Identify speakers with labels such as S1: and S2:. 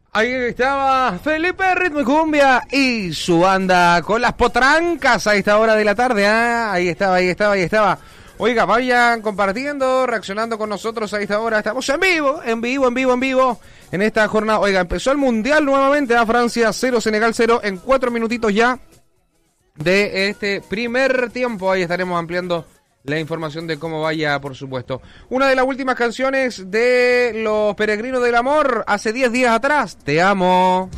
S1: Ahí estaba Felipe Ritmo y Cumbia y su banda con las potrancas a esta hora de la tarde. Ahí estaba. Oiga, vayan compartiendo, reaccionando con nosotros a esta hora. Estamos en vivo en esta jornada. Oiga, empezó el Mundial nuevamente a Francia 0, Senegal 0 en 4 minutitos ya de este primer tiempo. Ahí estaremos ampliando la información de cómo vaya, por supuesto. Una de las últimas canciones de Los Peregrinos del Amor, hace 10 días atrás. Te amo.